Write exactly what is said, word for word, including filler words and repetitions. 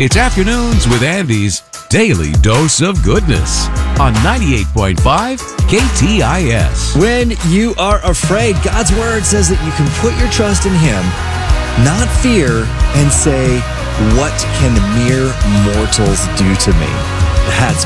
It's Afternoons with Andy's Daily Dose of Goodness on ninety-eight point five K T I S. When you are afraid, God's word says that you can put your trust in Him, not fear, and say, what can mere mortals do to me? That's